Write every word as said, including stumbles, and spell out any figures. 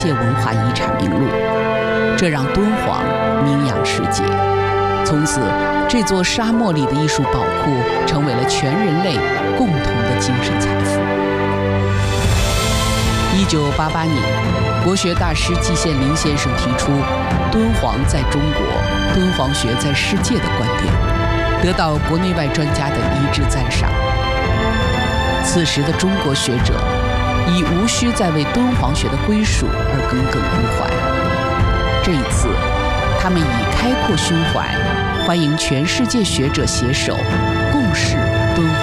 界文化遗产名录，这让敦煌名扬世界。从此，这座沙漠里的艺术宝库成为了全人类共同的精神财富。一九八八年，国学大师季羡林先生提出“敦煌在中国，敦煌学在世界”的观点，得到国内外专家的一致赞赏。此时的中国学者已无需再为敦煌学的归属而耿耿于怀。这一次，他们以开阔胸怀，欢迎全世界学者携手，共事敦煌